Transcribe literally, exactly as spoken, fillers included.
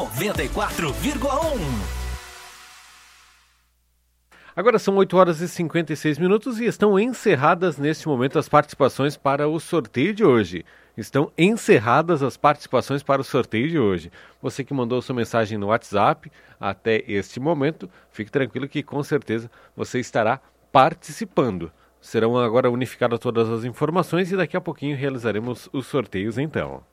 noventa e quatro vírgula um. Agora são oito horas e cinquenta e seis minutos e estão encerradas neste momento as participações para o sorteio de hoje. Estão encerradas as participações para o sorteio de hoje. Você que mandou sua mensagem no WhatsApp até este momento, fique tranquilo que com certeza você estará participando. Serão agora unificadas todas as informações e daqui a pouquinho realizaremos os sorteios então.